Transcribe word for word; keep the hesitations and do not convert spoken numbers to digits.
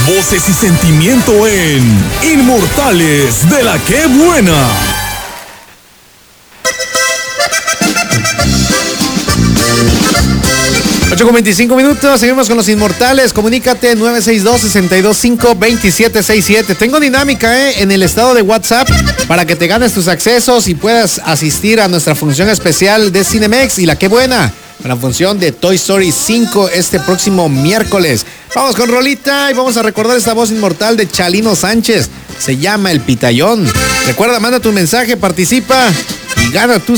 voces y sentimiento en Inmortales de la Qué Buena. ocho con veinticinco minutos, seguimos con los Inmortales. Comunícate nueve seis dos, seis dos cinco, dos siete seis siete. Tengo dinámica eh, en el estado de WhatsApp para que te ganes tus accesos y puedas asistir a nuestra función especial de Cinemex y la Qué Buena, la función de Toy Story cinco este próximo miércoles. Vamos con rolita y vamos a recordar esta voz inmortal de Chalino Sánchez. Se llama El Pitayón. Recuerda, manda tu mensaje, participa y gana tus